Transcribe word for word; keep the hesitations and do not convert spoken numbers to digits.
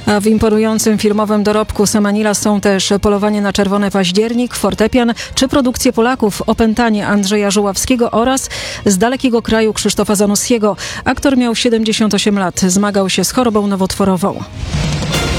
A w imponującym filmowym dorobku Semanila są też Polowanie na czerwony październik, Fortepian czy produkcje Polaków Opętanie Andrzeja Żuławskiego oraz Z dalekiego kraju Krzysztofa Zanussiego. Aktor miał siedemdziesiąt osiem lat, zmagał się z chorobą nowotworową.